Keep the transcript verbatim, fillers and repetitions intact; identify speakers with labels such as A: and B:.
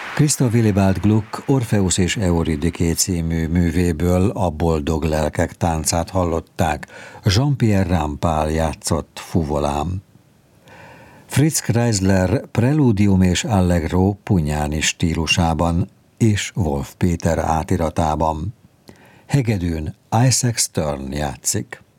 A: Christoph Willibald Gluck Orpheus és Euridiké című művéből a Boldog lelkek táncát hallották, Jean-Pierre Rampal játszott fuvolám. Fritz Kreisler Preludium és Allegro Pugnani stílusában és Wolf Péter átiratában. Hegedűn Isaac Stern játszik.